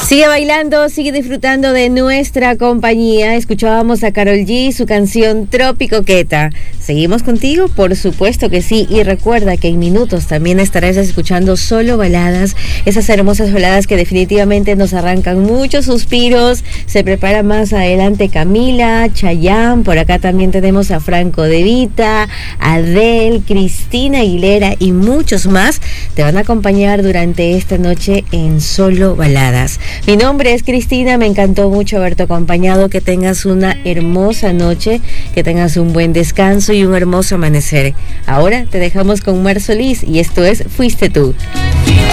Sigue bailando, sigue disfrutando de nuestra compañía. Escuchábamos a Karol G, su canción Tropicoqueta. ¿Seguimos contigo? Por supuesto que sí. Y recuerda que en minutos también estarás escuchando solo baladas. Esas hermosas baladas que definitivamente nos arrancan muchos suspiros. Se prepara más adelante Camila, Chayanne. Por acá también tenemos a Franco De Vita, Adele, Cristina Aguilera y muchos más. Te van a acompañar durante esta noche en Solo Baladas. Mi nombre es Cristina, me encantó mucho haberte acompañado, que tengas una hermosa noche, que tengas un buen descanso y un hermoso amanecer. Ahora te dejamos con Mar Solís y esto es Fuiste Tú.